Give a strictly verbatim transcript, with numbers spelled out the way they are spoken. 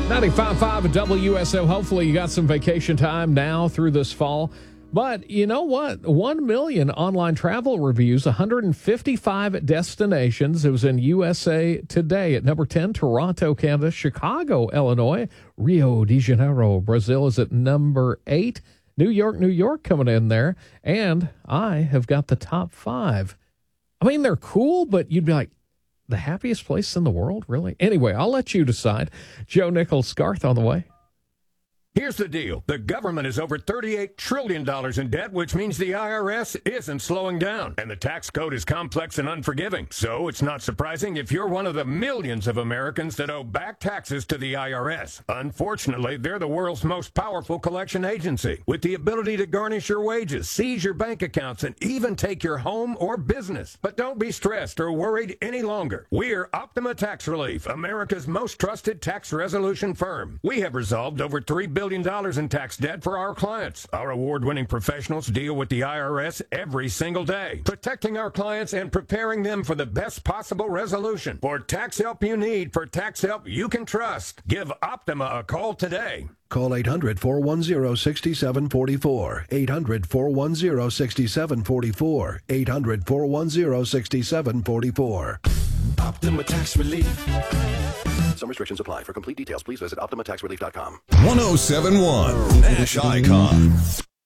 ninety-five point five at W S O. Hopefully you got some vacation time now through this fall. But you know what? one million online travel reviews, one hundred fifty-five destinations. It was in U S A Today. At number ten, Toronto, Canada. Chicago, Illinois. Rio de Janeiro, Brazil is at number eight. New York, New York coming in there. And I have got the top five. I mean, they're cool, but you'd be like, the happiest place in the world? Really? Anyway, I'll let you decide. Joe Nichols, Garth on the way. Here's the deal. The government is over thirty-eight trillion dollars in debt, which means the I R S isn't slowing down. And the tax code is complex and unforgiving. So it's not surprising if you're one of the millions of Americans that owe back taxes to the I R S. Unfortunately, they're the world's most powerful collection agency, with the ability to garnish your wages, seize your bank accounts, and even take your home or business. But don't be stressed or worried any longer. We're Optima Tax Relief, America's most trusted tax resolution firm. We have resolved over three billion dollars in tax debt for our clients. Our award-winning professionals deal with the I R S every single day, protecting our clients and preparing them for the best possible resolution. For tax help you need, for tax help you can trust, give Optima a call today. Call eight hundred, four one zero, six seven four four. eight hundred, four one zero, six seven four four. eight hundred, four one zero, six seven four four. Optima Tax Relief. Some restrictions apply. For complete details, please visit optima tax relief dot com. one oh seven point one Nash Icon.